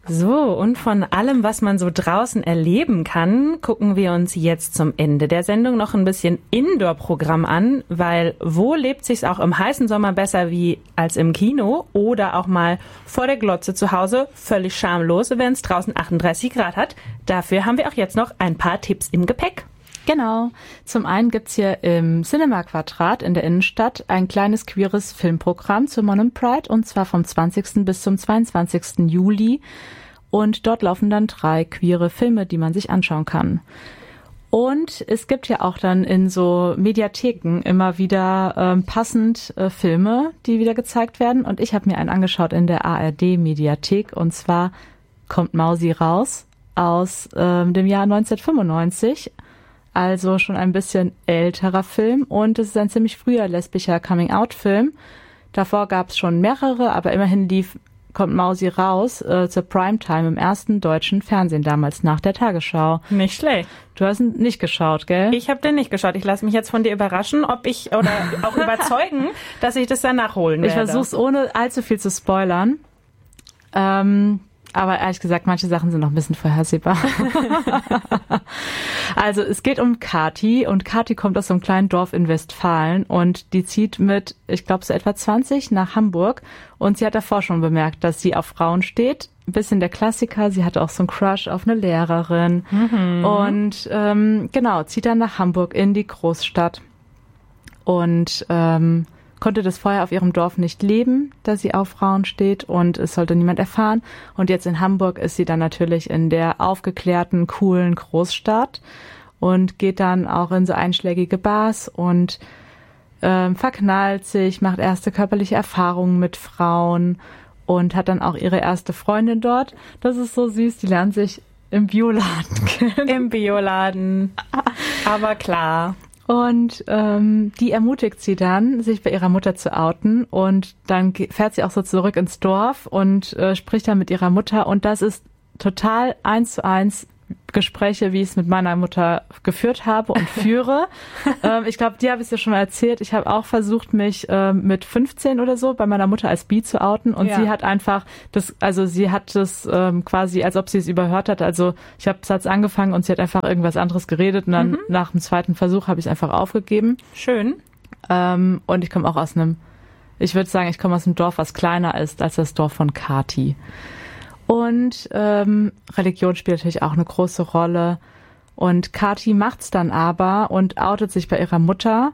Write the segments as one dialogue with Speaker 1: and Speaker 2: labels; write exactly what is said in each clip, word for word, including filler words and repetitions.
Speaker 1: So, und von allem, was man so draußen erleben kann, gucken wir uns jetzt zum Ende der Sendung noch ein bisschen Indoor-Programm an, weil wo lebt sich's auch im heißen Sommer besser wie als im Kino oder auch mal vor der Glotze zu Hause, völlig schamlos, wenn es draußen achtunddreißig Grad hat. Dafür haben wir auch jetzt noch ein paar Tipps im Gepäck.
Speaker 2: Genau. Zum einen gibt's hier im Cinema Quadrat in der Innenstadt ein kleines queeres Filmprogramm zur Monon Pride, und zwar vom zwanzigsten bis zum zweiundzwanzigsten Juli. Und dort laufen dann drei queere Filme, die man sich anschauen kann. Und es gibt ja auch dann in so Mediatheken immer wieder ähm, passend äh, Filme, die wieder gezeigt werden. Und ich habe mir einen angeschaut in der A R D-Mediathek, und zwar Kommt Mausi raus aus ähm, dem Jahr neunzehnhundertfünfundneunzig. Also schon ein bisschen älterer Film, und es ist ein ziemlich früher lesbischer Coming-out-Film. Davor gab es schon mehrere, aber immerhin lief Kommt Mausi raus äh, zur Primetime im ersten deutschen Fernsehen, damals nach der Tagesschau.
Speaker 1: Nicht schlecht.
Speaker 2: Du hast ihn nicht geschaut, gell?
Speaker 1: Ich habe den nicht geschaut. Ich lasse mich jetzt von dir überraschen, ob ich, oder auch überzeugen, dass ich das dann nachholen werde.
Speaker 2: Ich versuche es ohne allzu viel zu spoilern. Ähm... Aber ehrlich gesagt, manche Sachen sind noch ein bisschen vorhersehbar. Also es geht um Kathi, und Kathi kommt aus so einem kleinen Dorf in Westfalen, und die zieht mit, ich glaube so etwa zwanzig, nach Hamburg, und sie hat davor schon bemerkt, dass sie auf Frauen steht. Ein bisschen der Klassiker, sie hatte auch so einen Crush auf eine Lehrerin. Mhm. Und ähm, genau, zieht dann nach Hamburg in die Großstadt und ähm, konnte das vorher auf ihrem Dorf nicht leben, dass sie auf Frauen steht, und es sollte niemand erfahren. Und jetzt in Hamburg ist sie dann natürlich in der aufgeklärten, coolen Großstadt und geht dann auch in so einschlägige Bars und ähm, verknallt sich, macht erste körperliche Erfahrungen mit Frauen und hat dann auch ihre erste Freundin dort. Das ist so süß, die lernt sich im Bioladen kennen.
Speaker 1: Im Bioladen, aber klar.
Speaker 2: Und ähm, die ermutigt sie dann, sich bei ihrer Mutter zu outen, und dann fährt sie auch so zurück ins Dorf und äh, spricht dann mit ihrer Mutter, und das ist total eins zu eins Gespräche, wie ich es mit meiner Mutter geführt habe und führe. ähm, ich glaube, dir habe ich es ja schon mal erzählt. Ich habe auch versucht, mich ähm, mit fünfzehn oder so bei meiner Mutter als bi zu outen, und ja. sie hat einfach das, also sie hat das ähm, quasi, als ob sie es überhört hat. Also ich habe Satz angefangen und sie hat einfach irgendwas anderes geredet, und dann mhm. nach dem zweiten Versuch habe ich es einfach aufgegeben.
Speaker 1: Schön.
Speaker 2: Ähm, und ich komme auch aus einem, ich würde sagen, ich komme aus einem Dorf, was kleiner ist als das Dorf von Kathi. Und ähm, Religion spielt natürlich auch eine große Rolle. Und Kathi macht's dann aber und outet sich bei ihrer Mutter.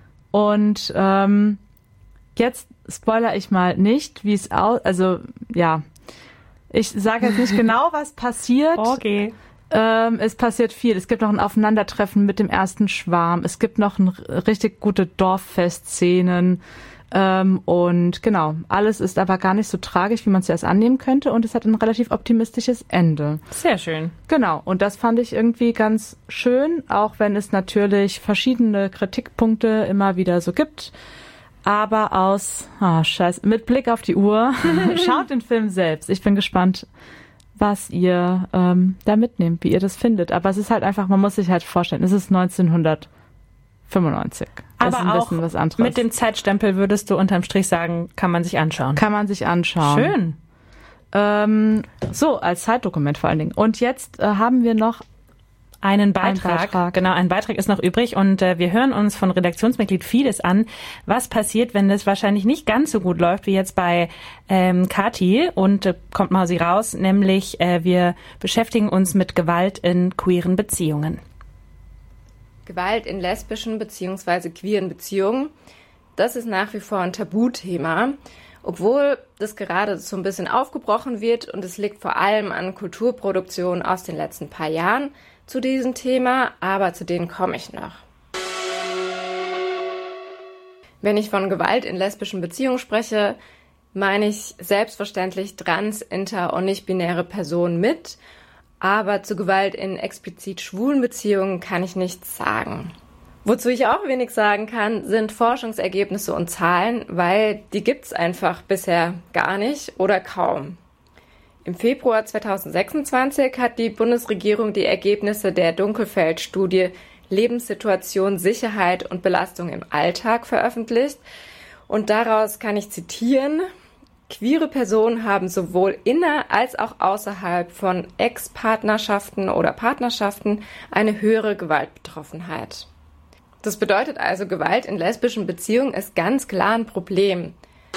Speaker 2: Und ähm, jetzt spoilere ich mal nicht, wie es aus... Also, ja, ich sage jetzt nicht genau, was passiert.
Speaker 1: Okay.
Speaker 2: Ähm, es passiert viel. Es gibt noch ein Aufeinandertreffen mit dem ersten Schwarm. Es gibt noch ein, richtig gute Dorffestszenen. Ähm, und genau, alles ist aber gar nicht so tragisch, wie man es erst annehmen könnte, und es hat ein relativ optimistisches Ende.
Speaker 1: Sehr schön.
Speaker 2: Genau, und das fand ich irgendwie ganz schön, auch wenn es natürlich verschiedene Kritikpunkte immer wieder so gibt. Aber aus, ah, scheiße, mit Blick auf die Uhr, schaut den Film selbst. Ich bin gespannt, was ihr ähm, da mitnehmt, wie ihr das findet. Aber es ist halt einfach, man muss sich halt vorstellen, es ist neunzehnhundertfünfundneunzig. Das
Speaker 1: Aber
Speaker 2: ist ein bisschen
Speaker 1: auch
Speaker 2: was anderes.
Speaker 1: Mit dem Zeitstempel würdest du unterm Strich sagen, kann man sich anschauen.
Speaker 2: Kann man sich anschauen.
Speaker 1: Schön.
Speaker 2: Ähm, so, als Zeitdokument vor allen Dingen. Und jetzt äh, haben wir noch
Speaker 1: einen Beitrag.
Speaker 2: Ein Beitrag.
Speaker 1: Genau, ein Beitrag ist noch übrig, und äh, wir hören uns von Redaktionsmitglied vieles an, was passiert, wenn es wahrscheinlich nicht ganz so gut läuft wie jetzt bei ähm, Kathi, und äh, kommt mal sie raus, nämlich äh, wir beschäftigen uns mit Gewalt in queeren Beziehungen.
Speaker 3: Gewalt in lesbischen bzw. queeren Beziehungen, das ist nach wie vor ein Tabuthema, obwohl das gerade so ein bisschen aufgebrochen wird, und es liegt vor allem an Kulturproduktionen aus den letzten paar Jahren zu diesem Thema, aber zu denen komme ich noch. Wenn ich von Gewalt in lesbischen Beziehungen spreche, meine ich selbstverständlich trans-, inter- und nicht-binäre Personen mit, aber zu Gewalt in explizit schwulen Beziehungen kann ich nichts sagen. Wozu ich auch wenig sagen kann, sind Forschungsergebnisse und Zahlen, weil die gibt's einfach bisher gar nicht oder kaum. Im Februar zweitausendsechsundzwanzig hat die Bundesregierung die Ergebnisse der Dunkelfeld-Studie Lebenssituation, Sicherheit und Belastung im Alltag veröffentlicht. Und daraus kann ich zitieren: Queere Personen haben sowohl inner- als auch außerhalb von Ex-Partnerschaften oder Partnerschaften eine höhere Gewaltbetroffenheit. Das bedeutet also, Gewalt in lesbischen Beziehungen ist ganz klar ein Problem.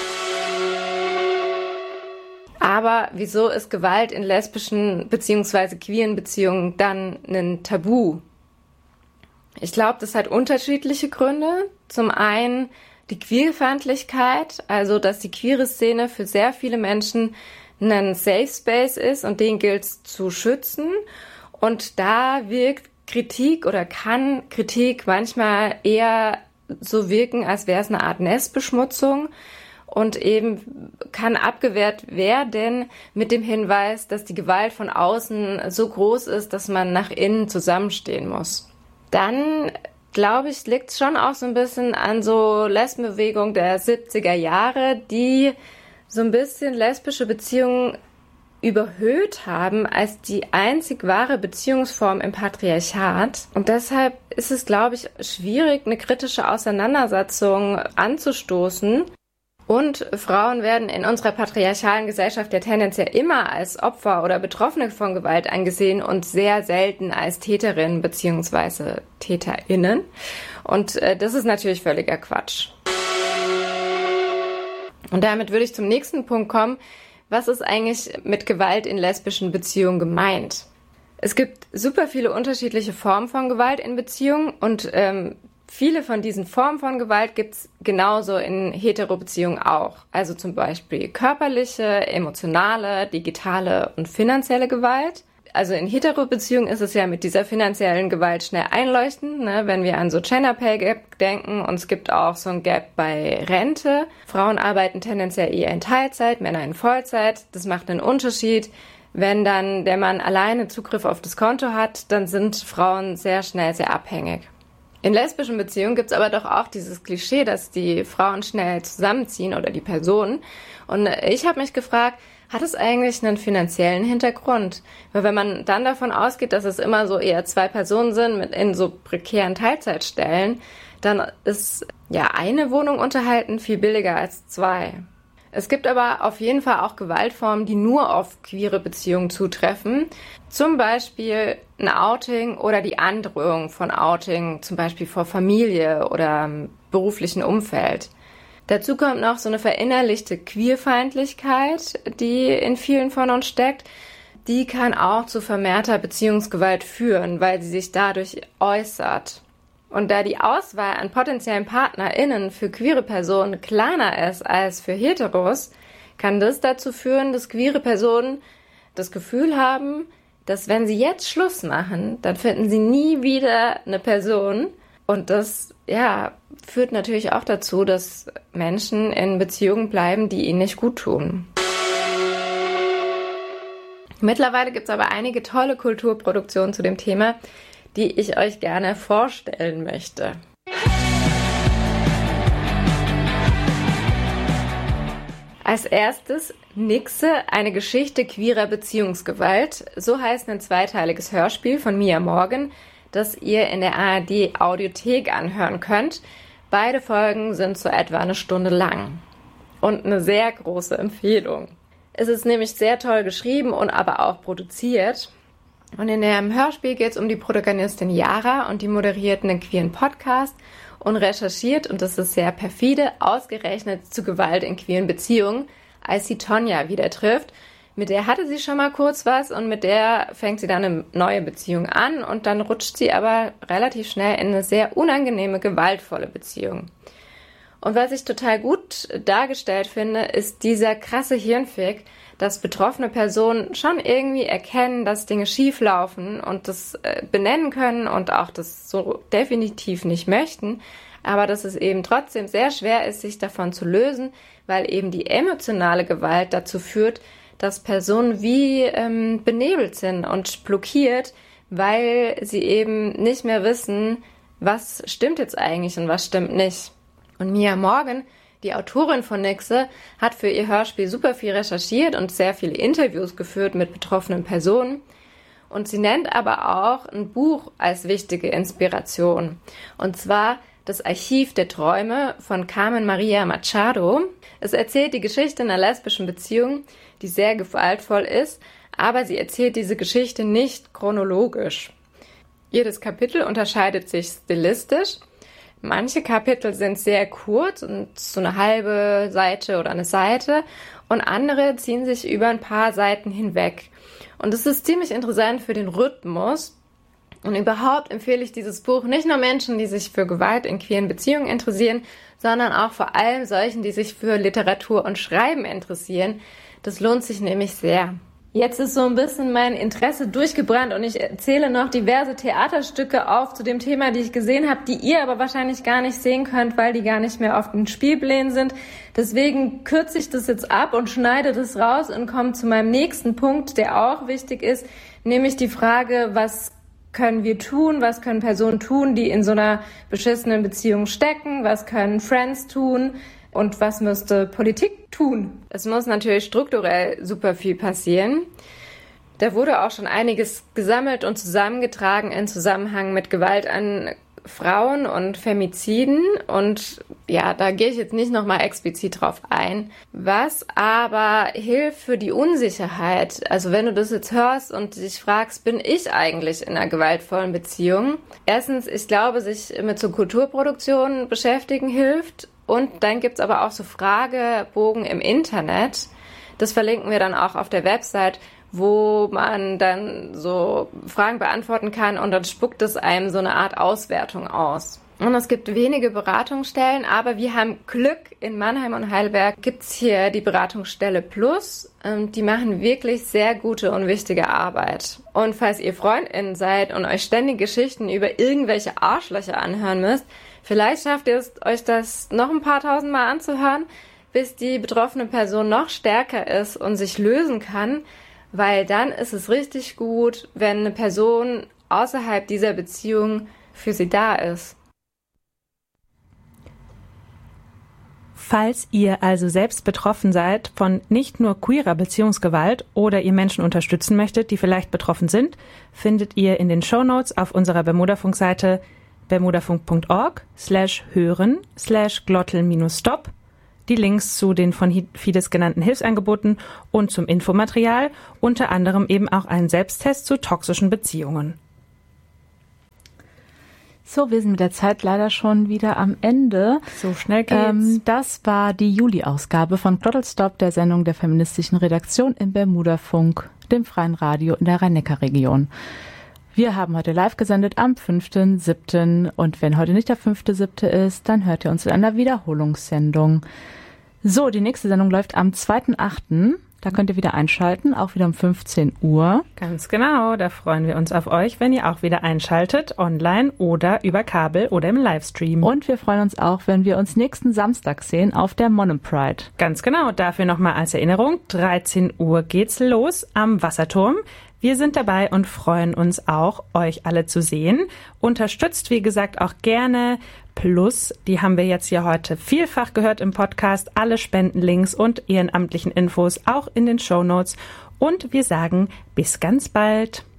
Speaker 3: Aber wieso ist Gewalt in lesbischen bzw. queeren Beziehungen dann ein Tabu? Ich glaube, das hat unterschiedliche Gründe. Zum einen die Queerfeindlichkeit, also dass die queere Szene für sehr viele Menschen ein Safe Space ist und den gilt es zu schützen. Und da wirkt Kritik oder kann Kritik manchmal eher so wirken, als wäre es eine Art Nestbeschmutzung und eben kann abgewehrt werden mit dem Hinweis, dass die Gewalt von außen so groß ist, dass man nach innen zusammenstehen muss. Dann, glaube ich, liegt es schon auch so ein bisschen an so Lesbenbewegung der siebziger Jahre, die so ein bisschen lesbische Beziehungen überhöht haben als die einzig wahre Beziehungsform im Patriarchat. Und deshalb ist es, glaube ich, schwierig, eine kritische Auseinandersetzung anzustoßen. Und Frauen werden in unserer patriarchalen Gesellschaft ja tendenziell immer als Opfer oder Betroffene von Gewalt angesehen und sehr selten als Täterinnen bzw. TäterInnen. Und äh, das ist natürlich völliger Quatsch. Und damit würde ich zum nächsten Punkt kommen. Was ist eigentlich mit Gewalt in lesbischen Beziehungen gemeint? Es gibt super viele unterschiedliche Formen von Gewalt in Beziehungen und ähm, viele von diesen Formen von Gewalt gibt's genauso in Hetero-Beziehungen auch. Also zum Beispiel körperliche, emotionale, digitale und finanzielle Gewalt. Also in Hetero-Beziehungen ist es ja mit dieser finanziellen Gewalt schnell einleuchtend, ne? Wenn wir an so Gender Pay Gap denken, und es gibt auch so ein Gap bei Rente. Frauen arbeiten tendenziell eher in Teilzeit, Männer in Vollzeit. Das macht einen Unterschied. Wenn dann der Mann alleine Zugriff auf das Konto hat, dann sind Frauen sehr schnell sehr abhängig. In lesbischen Beziehungen gibt's aber doch auch dieses Klischee, dass die Frauen schnell zusammenziehen oder die Personen. Und ich habe mich gefragt, hat es eigentlich einen finanziellen Hintergrund? Weil wenn man dann davon ausgeht, dass es immer so eher zwei Personen sind mit in so prekären Teilzeitstellen, dann ist ja eine Wohnung unterhalten viel billiger als zwei. Es gibt aber auf jeden Fall auch Gewaltformen, die nur auf queere Beziehungen zutreffen. Zum Beispiel ein Outing oder die Androhung von Outing, zum Beispiel vor Familie oder beruflichen Umfeld. Dazu kommt noch so eine verinnerlichte Queerfeindlichkeit, die in vielen von uns steckt. Die kann auch zu vermehrter Beziehungsgewalt führen, weil sie sich dadurch äußert. Und da die Auswahl an potenziellen PartnerInnen für queere Personen kleiner ist als für Heteros, kann das dazu führen, dass queere Personen das Gefühl haben, dass wenn sie jetzt Schluss machen, dann finden sie nie wieder eine Person. Und das, ja, führt natürlich auch dazu, dass Menschen in Beziehungen bleiben, die ihnen nicht gut tun. Mittlerweile gibt es aber einige tolle Kulturproduktionen zu dem Thema, die ich euch gerne vorstellen möchte. Als erstes Nixe, eine Geschichte queerer Beziehungsgewalt. So heißt ein zweiteiliges Hörspiel von Mia Morgan, das ihr in der A R D Audiothek anhören könnt. Beide Folgen sind so etwa eine Stunde lang und eine sehr große Empfehlung. Es ist nämlich sehr toll geschrieben und aber auch produziert. Und in dem Hörspiel geht es um die Protagonistin Yara und die moderiert einen queeren Podcast und recherchiert, und das ist sehr perfide, ausgerechnet zu Gewalt in queeren Beziehungen, als sie Tonja wieder trifft. Mit der hatte sie schon mal kurz was und mit der fängt sie dann eine neue Beziehung an und dann rutscht sie aber relativ schnell in eine sehr unangenehme, gewaltvolle Beziehung. Und was ich total gut dargestellt finde, ist dieser krasse Hirnfick, dass betroffene Personen schon irgendwie erkennen, dass Dinge schief laufen und das äh, benennen können und auch das so definitiv nicht möchten, aber dass es eben trotzdem sehr schwer ist, sich davon zu lösen, weil eben die emotionale Gewalt dazu führt, dass Personen wie ähm, benebelt sind und blockiert, weil sie eben nicht mehr wissen, was stimmt jetzt eigentlich und was stimmt nicht. Und Mia Morgan, die Autorin von Nixe, hat für ihr Hörspiel super viel recherchiert und sehr viele Interviews geführt mit betroffenen Personen. Und sie nennt aber auch ein Buch als wichtige Inspiration. Und zwar Das Archiv der Träume von Carmen Maria Machado. Es erzählt die Geschichte einer lesbischen Beziehung, die sehr gewaltvoll ist, aber sie erzählt diese Geschichte nicht chronologisch. Jedes Kapitel unterscheidet sich stilistisch. Manche Kapitel sind sehr kurz und so eine halbe Seite oder eine Seite und andere ziehen sich über ein paar Seiten hinweg. Und es ist ziemlich interessant für den Rhythmus. Und überhaupt empfehle ich dieses Buch nicht nur Menschen, die sich für Gewalt in queeren Beziehungen interessieren, sondern auch vor allem solchen, die sich für Literatur und Schreiben interessieren. Das lohnt sich nämlich sehr. Jetzt ist so ein bisschen mein Interesse durchgebrannt und ich erzähle noch diverse Theaterstücke auf zu dem Thema, die ich gesehen habe, die ihr aber wahrscheinlich gar nicht sehen könnt, weil die gar nicht mehr auf den Spielplänen sind. Deswegen kürze ich das jetzt ab und schneide das raus und komme zu meinem nächsten Punkt, der auch wichtig ist, nämlich die Frage, was können wir tun, was können Personen tun, die in so einer beschissenen Beziehung stecken, was können Friends tun, und was müsste Politik tun? Es muss natürlich strukturell super viel passieren. Da wurde auch schon einiges gesammelt und zusammengetragen in Zusammenhang mit Gewalt an Frauen und Femiziden. Und ja, da gehe ich jetzt nicht nochmal explizit drauf ein. Was aber hilft für die Unsicherheit, also wenn du das jetzt hörst und dich fragst, bin ich eigentlich in einer gewaltvollen Beziehung? Erstens, ich glaube, sich mit so Kulturproduktionen beschäftigen hilft. Und dann gibt's aber auch so Fragebogen im Internet. Das verlinken wir dann auch auf der Website, wo man dann so Fragen beantworten kann und dann spuckt es einem so eine Art Auswertung aus. Und es gibt wenige Beratungsstellen, aber wir haben Glück. In Mannheim und Heidelberg gibt's hier die Beratungsstelle Plus. Die machen wirklich sehr gute und wichtige Arbeit. Und falls ihr FreundInnen seid und euch ständig Geschichten über irgendwelche Arschlöcher anhören müsst, vielleicht schafft ihr es, euch das noch ein paar tausend Mal anzuhören, bis die betroffene Person noch stärker ist und sich lösen kann, weil dann ist es richtig gut, wenn eine Person außerhalb dieser Beziehung für sie da ist.
Speaker 1: Falls ihr also selbst betroffen seid von nicht nur queerer Beziehungsgewalt oder ihr Menschen unterstützen möchtet, die vielleicht betroffen sind, findet ihr in den Shownotes auf unserer Bermudafunk-Seite bermudafunk.org slash hören slash glottel minus stop die Links zu den von Fides genannten Hilfsangeboten und zum Infomaterial, unter anderem eben auch einen Selbsttest zu toxischen Beziehungen.
Speaker 2: So, wir sind mit der Zeit leider schon wieder am Ende.
Speaker 1: So schnell geht's.
Speaker 2: Ähm, das war die Juli-Ausgabe von Glottelstop, der Sendung der feministischen Redaktion im Bermudafunk, dem freien Radio in der Rhein-Neckar-Region. Wir haben heute live gesendet am fünften siebten und wenn heute nicht der fünfte siebte ist, dann hört ihr uns in einer Wiederholungssendung. So, die nächste Sendung läuft am zweiten achten Da könnt ihr wieder einschalten, auch wieder um fünfzehn Uhr.
Speaker 1: Ganz genau, da freuen wir uns auf euch, wenn ihr auch wieder einschaltet, online oder über Kabel oder im Livestream.
Speaker 2: Und wir freuen uns auch, wenn wir uns nächsten Samstag sehen auf der Monum Pride.
Speaker 1: Ganz genau, dafür nochmal als Erinnerung, dreizehn Uhr geht's los am Wasserturm. Wir sind dabei und freuen uns auch, euch alle zu sehen. Unterstützt, wie gesagt, auch gerne Plus. Die haben wir jetzt hier heute vielfach gehört im Podcast. Alle Spendenlinks und ehrenamtlichen Infos auch in den Shownotes. Und wir sagen bis ganz bald.